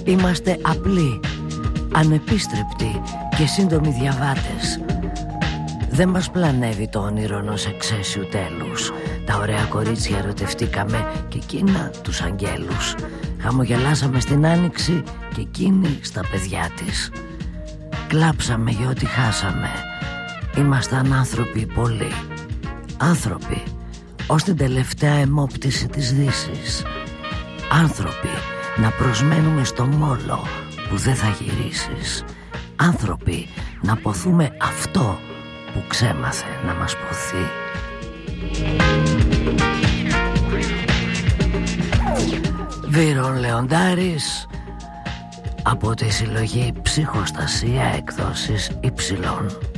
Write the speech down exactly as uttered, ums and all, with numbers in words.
Είμαστε απλοί, ανεπίστρεπτοι και σύντομοι διαβάτες. Δεν μας πλανεύει το όνειρο ενός εξαίσιου τέλους. Τα ωραία κορίτσια ερωτευτήκαμε και εκείνα τους αγγέλους. Χαμογελάσαμε στην άνοιξη και εκείνη στα παιδιά της. Κλάψαμε για ό,τι χάσαμε. Ήμασταν άνθρωποι πολλοί. Άνθρωποι ως την τελευταία αιμόπτηση της Δύσης. Άνθρωποι να προσμένουμε στο μόλο που δεν θα γυρίσεις. Άνθρωποι να ποθούμε αυτό που ξέμαθε να μας ποθεί. Βύρον Λεοντάρης, από τη συλλογή Ψυχοστασία, εκδόσεις Υψηλών.